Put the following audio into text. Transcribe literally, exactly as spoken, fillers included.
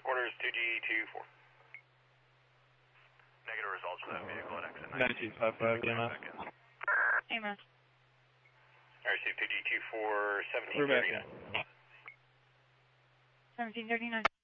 Quarters two G two four. Negative results for that vehicle at exit nineteen five five, E M S. E M S. R C two G two four, seventeen thirty-nine. seventeen thirty-nine.